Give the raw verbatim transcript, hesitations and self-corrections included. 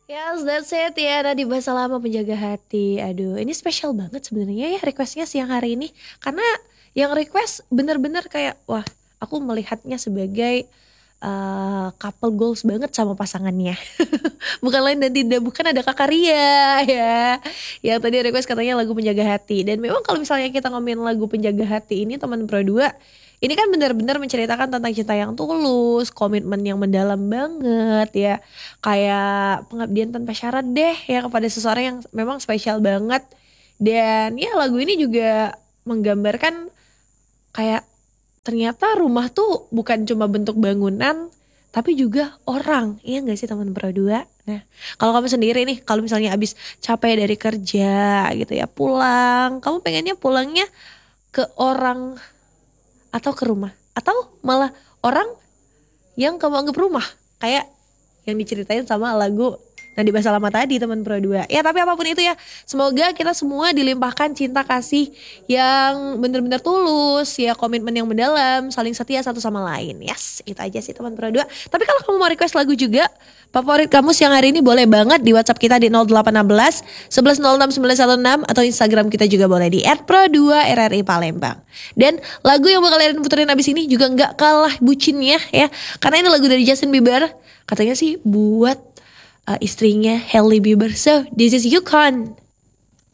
Yes, that's it ya. Tadi bahasa lama penjaga hati. Aduh, ini spesial banget sebenarnya ya requestnya siang hari ini. Karena yang request bener-bener kayak, wah, aku melihatnya sebagai uh, couple goals banget sama pasangannya. Bukan lain dan tidak bukan ada Kakak Ria ya. Yang tadi request katanya lagu penjaga hati. Dan memang kalau misalnya kita ngomongin lagu penjaga hati ini teman Pro dua, ini kan benar-benar menceritakan tentang cinta yang tulus, komitmen yang mendalam banget ya. Kayak pengabdian tanpa syarat deh ya kepada seseorang yang memang spesial banget. Dan ya lagu ini juga menggambarkan kayak ternyata rumah tuh bukan cuma bentuk bangunan tapi juga orang. Iya gak sih teman Pro dua? Nah, kalau kamu sendiri nih, kalau misalnya abis capek dari kerja gitu ya, pulang, kamu pengennya pulangnya ke orang atau ke rumah? Atau malah orang yang kamu anggap rumah? Kayak yang diceritain sama lagu Nadi Bahasa Lama tadi teman Pro dua. Ya tapi apapun itu ya, semoga kita semua dilimpahkan cinta kasih yang benar-benar tulus ya, komitmen yang mendalam, saling setia satu sama lain. Yes, itu aja sih teman Pro dua. Tapi kalau kamu mau request lagu juga favorit kamu siang hari ini, boleh banget di WhatsApp kita di nol delapan satu satu sebelas nol enam sembilan satu enam atau Instagram kita juga boleh di et pro dua r r i Palembang. Dan lagu yang bakal kalian puterin abis ini juga nggak kalah bucinnya ya, karena ini lagu dari Justin Bieber. Katanya sih buat uh, istrinya Hailey Bieber. So this is Yukon.